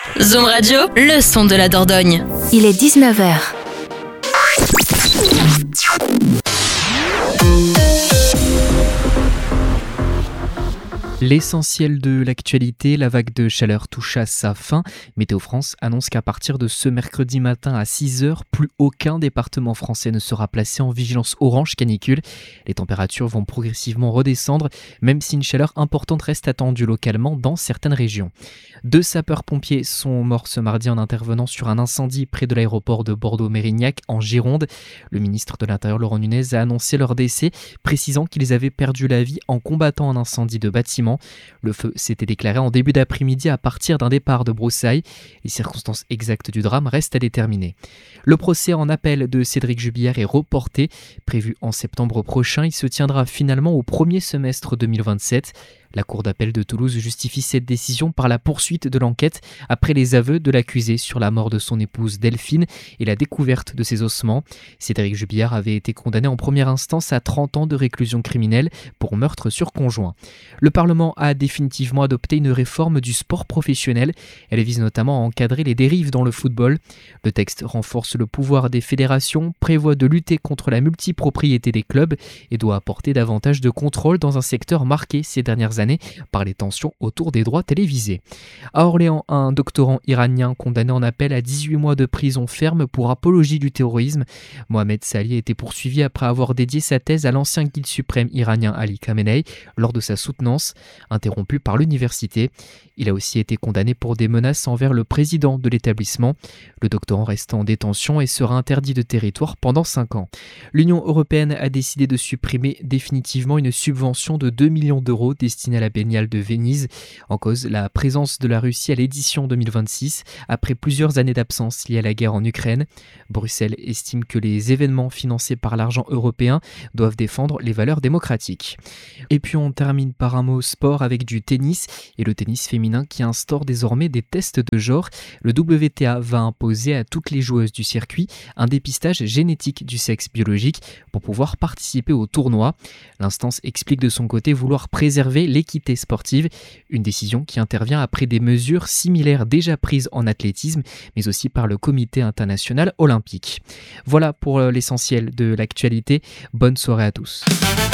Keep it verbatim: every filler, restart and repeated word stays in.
Zoom Radio, le son de la Dordogne. Il est dix-neuf heures. L'essentiel de l'actualité, la vague de chaleur touche à sa fin. Météo France annonce qu'à partir de ce mercredi matin à six heures, plus aucun département français ne sera placé en vigilance orange canicule. Les températures vont progressivement redescendre, même si une chaleur importante reste attendue localement dans certaines régions. Deux sapeurs-pompiers sont morts ce mardi en intervenant sur un incendie près de l'aéroport de Bordeaux-Mérignac en Gironde. Le ministre de l'Intérieur Laurent Nunez a annoncé leur décès, précisant qu'ils avaient perdu la vie en combattant un incendie de bâtiment. Le feu s'était déclaré en début d'après-midi à partir d'un départ de broussailles. Les circonstances exactes du drame restent à déterminer. Le procès en appel de Cédric Jubillard est reporté. Prévu en septembre prochain, il se tiendra finalement au premier semestre deux mille vingt-sept. La cour d'appel de Toulouse justifie cette décision par la poursuite de l'enquête après les aveux de l'accusé sur la mort de son épouse Delphine et la découverte de ses ossements. Cédric Jubillard avait été condamné en première instance à trente ans de réclusion criminelle pour meurtre sur conjoint. Le Parlement a définitivement adopté une réforme du sport professionnel. Elle vise notamment à encadrer les dérives dans le football. Le texte renforce le pouvoir des fédérations, prévoit de lutter contre la multipropriété des clubs et doit apporter davantage de contrôle dans un secteur marqué ces dernières années par les tensions autour des droits télévisés. À Orléans, un doctorant iranien condamné en appel à dix-huit mois de prison ferme pour apologie du terrorisme. Mohamed Salih a été poursuivi après avoir dédié sa thèse à l'ancien guide suprême iranien Ali Khamenei lors de sa soutenance, interrompue par l'université. Il a aussi été condamné pour des menaces envers le président de l'établissement. Le doctorant reste en détention et sera interdit de territoire pendant cinq ans. L'Union européenne a décidé de supprimer définitivement une subvention de deux millions d'euros destinée à la Biennale de Venise. En cause, la présence de la Russie à l'édition deux mille vingt-six, après plusieurs années d'absence liées à la guerre en Ukraine. Bruxelles estime que les événements financés par l'argent européen doivent défendre les valeurs démocratiques. Et puis on termine par un mot sport avec du tennis et le tennis féminin qui instaure désormais des tests de genre. Le W T A va imposer à toutes les joueuses du circuit un dépistage génétique du sexe biologique pour pouvoir participer au tournoi. L'instance explique de son côté vouloir préserver l'équité sportive, une décision qui intervient après des mesures similaires déjà prises en athlétisme, mais aussi par le Comité international olympique. Voilà pour l'essentiel de l'actualité. Bonne soirée à tous.